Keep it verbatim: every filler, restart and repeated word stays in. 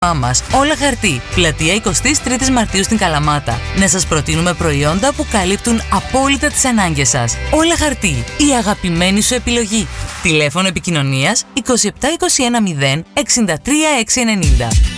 μας Όλα Χαρτί, πλατεία εικοστή τρίτη Μαρτίου στην Καλαμάτα. Να σας προτείνουμε προϊόντα που καλύπτουν απόλυτα τις ανάγκες σας. Όλα Χαρτί, η αγαπημένη σου επιλογή. Τηλέφωνο επικοινωνίας είκοσι επτά είκοσι ένα μηδέν εξήντα τρία έξι ενενήντα.